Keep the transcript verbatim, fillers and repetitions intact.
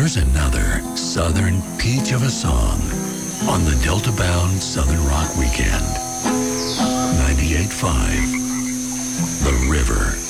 Here's another Southern peach of a song on the Delta Bound Southern Rock Weekend. ninety-eight point five The River.